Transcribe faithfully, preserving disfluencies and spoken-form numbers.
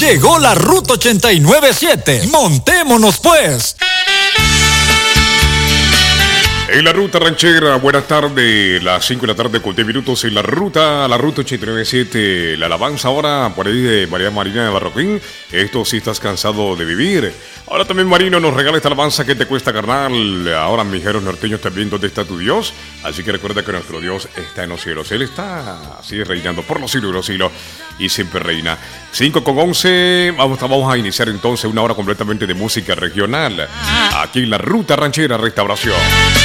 Llegó la Ruta ochenta y nueve siete. Montémonos pues. En la Ruta Ranchera, buenas tardes, las cinco de la tarde con diez minutos en la ruta, la Ruta ochenta y nueve siete, la alabanza ahora por ahí de María Marina de Barroquín, esto sí estás cansado de vivir. Ahora también Marino nos regala esta alabanza que te cuesta, carnal. Ahora mijeros norteños también, ¿dónde está tu Dios? Así que recuerda que nuestro Dios está en los cielos, Él está así reinando por los siglos de los siglos y siempre reina. cinco con once, vamos, vamos a iniciar entonces una hora completamente de música regional, aquí en la Ruta Ranchera Restauración.